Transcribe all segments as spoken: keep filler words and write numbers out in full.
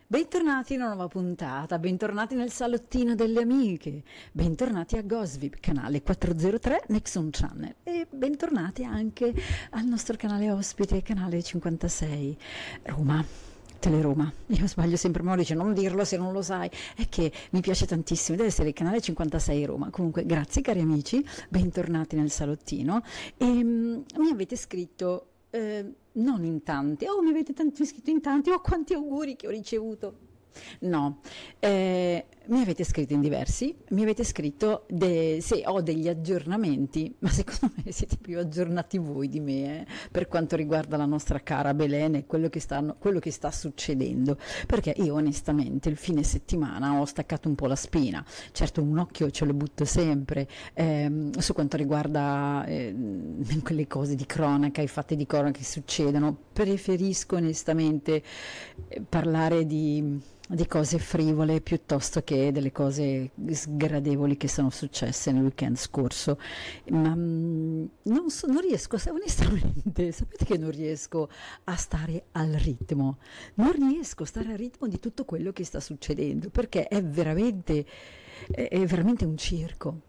Bentornati in una nuova puntata, bentornati nel salottino delle amiche, bentornati a Gosvip, canale quattrocentotre Nexon Channel e bentornati anche al nostro canale ospite, canale cinquantasei Roma. Teleroma, io sbaglio sempre, ma dice non dirlo se non lo sai, è che mi piace tantissimo, deve essere il canale cinquantasei Roma. Comunque grazie cari amici, bentornati nel salottino e um, mi avete scritto eh, non in tanti, oh mi avete tanti, scritto in tanti, oh quanti auguri che ho ricevuto. No, eh, mi avete scritto in diversi, mi avete scritto de, se ho degli aggiornamenti, ma secondo me siete più aggiornati voi di me eh, per quanto riguarda la nostra cara Belen e quello che, stanno, quello che sta succedendo, perché io onestamente il fine settimana ho staccato un po' la spina, certo un occhio ce lo butto sempre ehm, su quanto riguarda eh, quelle cose di cronaca, i fatti di cronaca che succedono, preferisco onestamente eh, parlare di di cose frivole piuttosto che delle cose sgradevoli che sono successe nel weekend scorso, ma mh, non, so, non riesco, onestamente, sapete che non riesco a stare al ritmo, non riesco a stare al ritmo di tutto quello che sta succedendo, perché è veramente, è, è veramente un circo.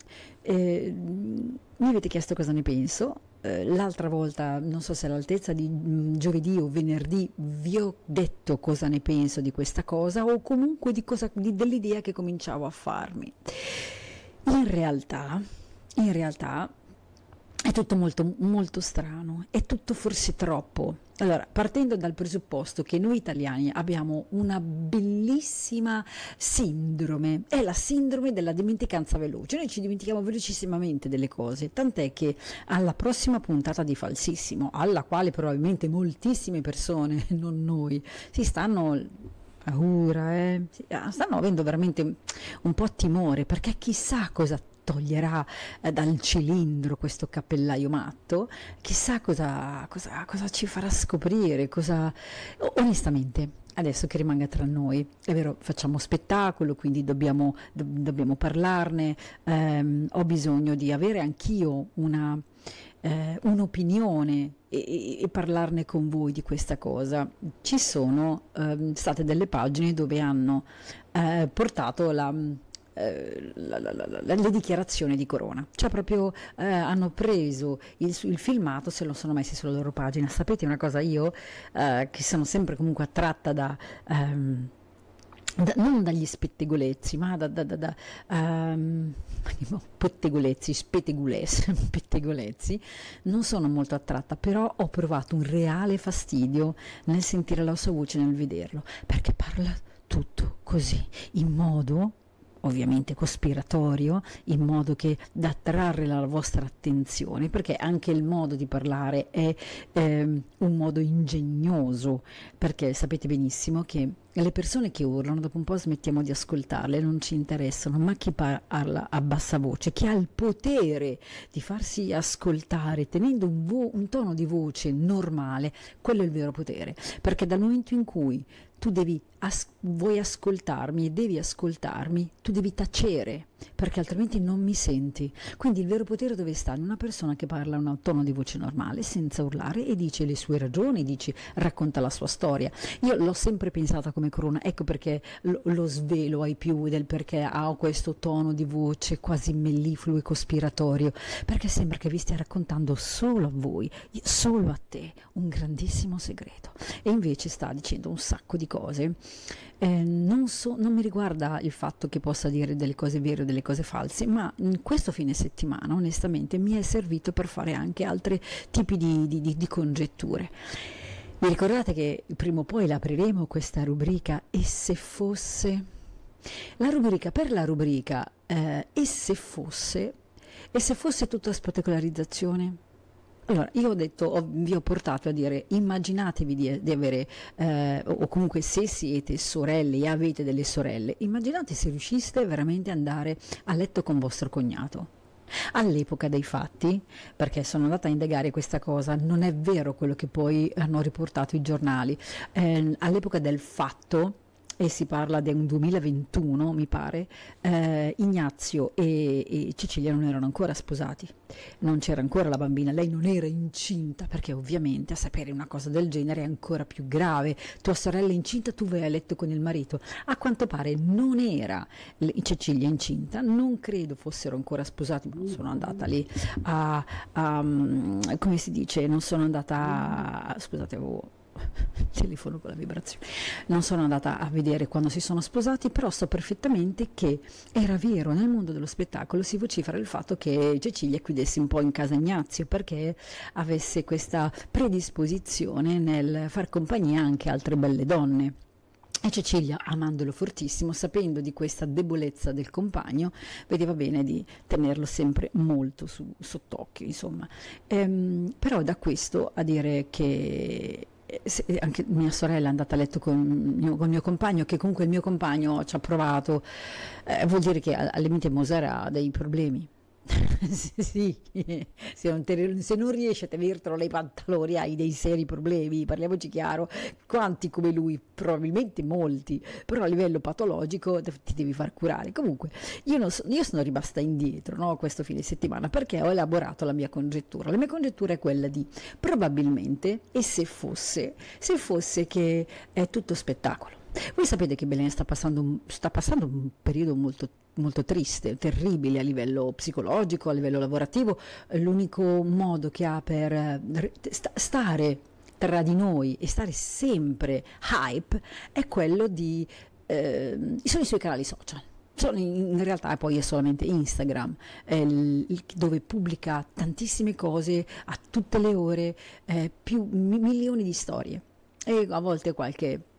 Eh, mi avete chiesto cosa ne penso. Eh, l'altra volta, non so se all'altezza di mh, giovedì o venerdì, vi ho detto cosa ne penso di questa cosa o comunque di cosa, di, dell'idea che cominciavo a farmi. In realtà, in realtà è tutto molto, molto strano, è tutto forse troppo. Allora, partendo dal presupposto che noi italiani abbiamo una bellissima sindrome, è la sindrome della dimenticanza veloce, noi ci dimentichiamo velocissimamente delle cose, tant'è che alla prossima puntata di Falsissimo, alla quale probabilmente moltissime persone, non noi, si stanno... paura, eh? stanno avendo veramente un po' timore, perché chissà cosa toglierà eh, dal cilindro questo cappellaio matto, chissà cosa, cosa, cosa ci farà scoprire, cosa... onestamente adesso che rimanga tra noi, è vero, facciamo spettacolo, quindi dobbiamo, do, dobbiamo parlarne, ehm, ho bisogno di avere anch'io una, eh, un'opinione e, e parlarne con voi di questa cosa. Ci sono ehm, state delle pagine dove hanno eh, portato la... La, la, la, la, le dichiarazioni di Corona, cioè proprio eh, hanno preso il, il filmato, se lo sono messi sulla loro pagina. Sapete una cosa, io eh, che sono sempre comunque attratta da, ehm, da non dagli spettegolezzi, ma da, da, da, da um, pettegolezzi, spettegulezzi, pettegolezzi, non sono molto attratta, però ho provato un reale fastidio nel sentire la sua voce, nel vederlo, perché parla tutto così, in modo ovviamente cospiratorio, in modo che da attrarre la vostra attenzione, perché anche il modo di parlare è ehm, un modo ingegnoso, perché sapete benissimo che le persone che urlano dopo un po' smettiamo di ascoltarle, non ci interessano, ma chi parla a bassa voce, chi ha il potere di farsi ascoltare tenendo un, vo- un tono di voce normale, quello è il vero potere, perché dal momento in cui tu devi as- vuoi ascoltarmi e devi ascoltarmi, tu devi tacere, perché altrimenti non mi senti. Quindi il vero potere dove sta? In una persona che parla a un tono di voce normale, senza urlare, e dice le sue ragioni, dice, racconta la sua storia. Io l'ho sempre pensata come Corona, ecco perché lo, lo svelo ai più del perché ha questo tono di voce quasi mellifluo e cospiratorio, perché sembra che vi stia raccontando solo a voi, solo a te, un grandissimo segreto, e invece sta dicendo un sacco di cose. Eh, non, so, non mi riguarda il fatto che possa dire delle cose vere o delle cose false, ma in questo fine settimana onestamente mi è servito per fare anche altri tipi di, di, di, di congetture. Vi ricordate che prima o poi l'apriremo questa rubrica E se fosse? La rubrica per la rubrica eh, E se fosse? E se fosse tutta spettacolarizzazione? Allora, io ho detto, ho, vi ho portato a dire, immaginatevi di, di avere, eh, o comunque se siete sorelle e avete delle sorelle, immaginate se riusciste veramente ad andare a letto con vostro cognato. All'epoca dei fatti, perché sono andata a indagare questa cosa, non è vero quello che poi hanno riportato i giornali, eh, all'epoca del fatto e si parla di un duemilaventuno, mi pare, eh, Ignazio e, e Cecilia non erano ancora sposati, non c'era ancora la bambina, lei non era incinta, perché ovviamente a sapere una cosa del genere è ancora più grave. Tua sorella è incinta, tu vai a letto con il marito. A quanto pare non era Cecilia incinta, non credo fossero ancora sposati, ma non sono andata lì a, a come si dice, non sono andata a, scusate, avevo telefono con la vibrazione, non sono andata a vedere quando si sono sposati, però so perfettamente che era vero, nel mondo dello spettacolo si vocifera il fatto che Cecilia chiudesse un po' in casa Ignazio perché avesse questa predisposizione nel far compagnia anche a altre belle donne. E Cecilia, amandolo fortissimo, sapendo di questa debolezza del compagno, vedeva bene di tenerlo sempre molto su, sott'occhio, insomma. Ehm, però da questo a dire che se anche mia sorella è andata a letto con mio, con mio compagno, che comunque il mio compagno ci ha provato, eh, vuol dire che al limite Mosera ha dei problemi. Sì, se non, te, se non riesci a tenertelo nei pantaloni hai dei seri problemi, parliamoci chiaro. Quanti come lui? Probabilmente molti, però a livello patologico ti devi far curare. Comunque io, non so, io sono rimasta indietro, no, questo fine settimana, perché ho elaborato la mia congettura. La mia congettura è quella di probabilmente, e se fosse, se fosse che è tutto spettacolo. Voi sapete che Belen sta passando un, sta passando un periodo molto, molto triste, terribile a livello psicologico, a livello lavorativo. L'unico modo che ha per st- stare tra di noi e stare sempre hype è quello di eh, sono i suoi canali social. Sono in, in realtà poi è solamente Instagram, eh, il, dove pubblica tantissime cose a tutte le ore, eh, più mi, milioni di storie. E a volte qualche